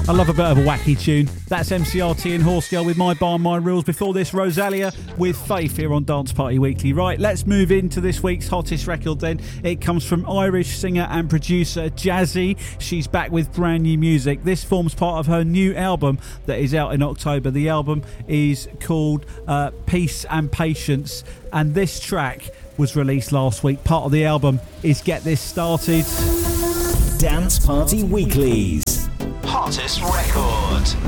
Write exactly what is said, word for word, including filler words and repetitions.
I love a bit of a wacky tune. That's M C R T and Horse Girl with My Bar, My Rules. Before this, Rosalia with Faith here on Dance Party Weekly. Right, let's move into this week's hottest record then. It comes from Irish singer and producer Jazzy. She's back with brand new music. This forms part of her new album that is out in October. The album is called uh, Peace and Patience, and this track was released last week. Part of the album is Get This Started. Dance Party Weekly's hottest record.